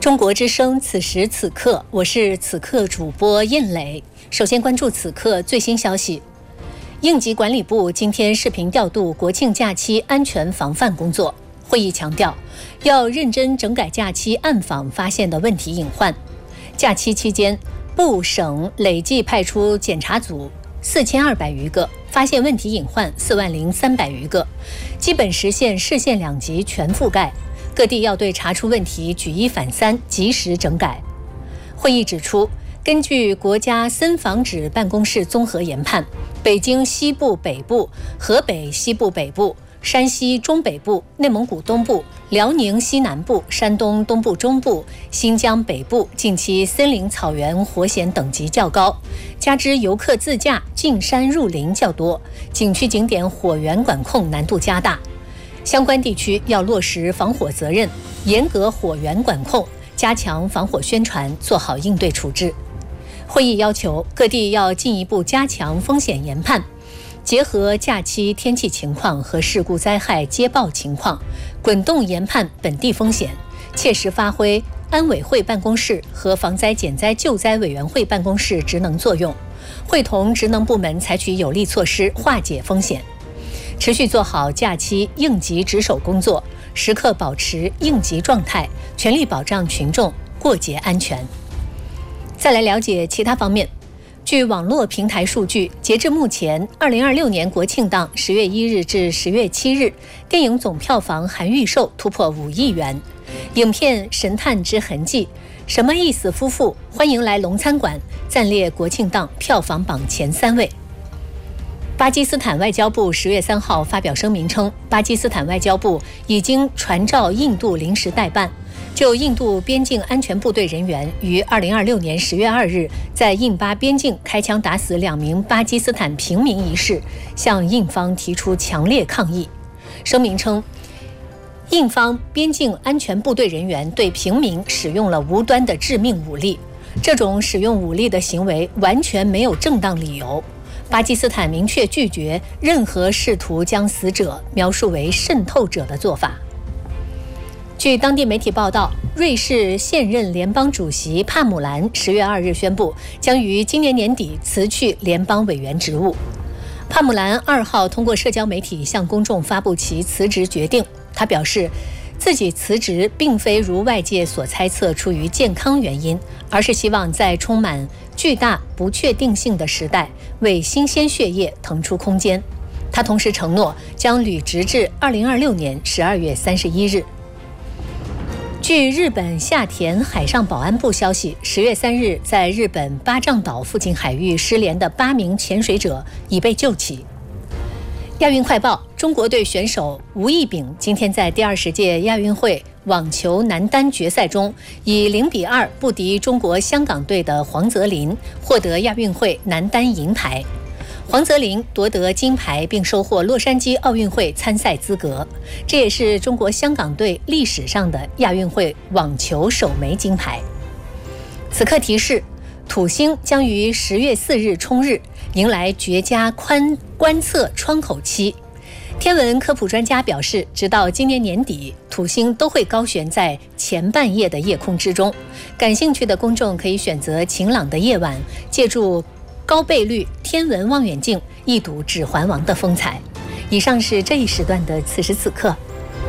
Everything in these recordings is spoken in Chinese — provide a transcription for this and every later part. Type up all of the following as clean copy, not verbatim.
中国之声，此时此刻，我是此刻主播燕磊。首先关注此刻最新消息。应急管理部今天视频调度国庆假期安全防范工作。会议强调，要认真整改假期暗访发现的问题隐患。假期期间，部省累计派出检查组4200余个，发现问题隐患40300余个，基本实现市县两级全覆盖。各地要对查出问题举一反三，及时整改。会议指出，根据国家森防指办公室综合研判，北京西部北部、河北西部北部、山西中北部、内蒙古东部、辽宁西南部、山东东部中部、新疆北部近期森林草原火险等级较高，加之游客自驾进山入林较多，景区景点火源管控难度加大。相关地区要落实防火责任，严格火源管控，加强防火宣传，做好应对处置。会议要求各地要进一步加强风险研判，结合假期天气情况和事故灾害接报情况，滚动研判本地风险，切实发挥安委会办公室和防灾减灾救灾委员会办公室职能作用，会同职能部门采取有力措施化解风险。持续做好假期应急值守工作，时刻保持应急状态，全力保障群众过节安全。再来了解其他方面。据网络平台数据，截至目前，2026年国庆档10月1日至10月7日，电影总票房含预售突破5亿元。影片《神探之痕迹》、什么意思夫妇、欢迎来龙餐馆暂列国庆档票房榜前3位。巴基斯坦外交部10月3号发表声明称，巴基斯坦外交部已经传召印度临时代办，就印度边境安全部队人员于2026年10月2日在印巴边境开枪打死2名巴基斯坦平民一事，向印方提出强烈抗议。声明称，印方边境安全部队人员对平民使用了无端的致命武力，这种使用武力的行为完全没有正当理由。巴基斯坦明确拒绝任何试图将死者描述为渗透者的做法。据当地媒体报道，瑞士现任联邦主席帕姆兰10月2日宣布，将于今年年底辞去联邦委员职务。帕姆兰2号通过社交媒体向公众发布其辞职决定。他表示，自己辞职并非如外界所猜测出于健康原因，而是希望在充满巨大不确定性的时代为新鲜血液腾出空间。他同时承诺将履职至2026年12月31日。据日本下田海上保安部消息，10月3日在日本八丈岛附近海域失联的8名潜水者已被救起。亚运快报：中国队选手吴亦丙今天在第20届亚运会网球男单决赛中，以0-2不敌中国香港队的黄泽林，获得亚运会男单银牌。黄泽林夺得金牌，并收获洛杉矶奥运会参赛资格，这也是中国香港队历史上的亚运会网球首枚金牌。此刻提示，土星将于10月4日冲日，迎来绝佳观测窗口期。天文科普专家表示，直到今年年底，土星都会高悬在前半夜的夜空之中。感兴趣的公众可以选择晴朗的夜晚，借助高倍率天文望远镜一睹指环王的风采。以上是这一时段的此时此刻。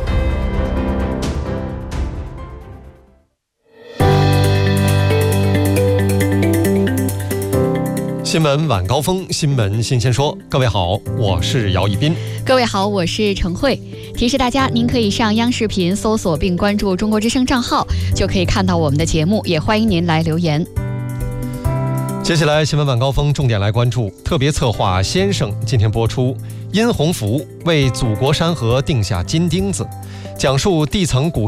新闻晚高峰，新闻新鲜说。各位好，我是姚一斌。 各位好，我是陈慧。提示大家，您可以上央视频搜索并关注中国之声账号，就可以看到我们的节目，也欢迎您来留言。 接下来新闻晚高峰重点来关注特别策划先生今天播出，殷洪福为祖国山河定下金钉子，讲述地层古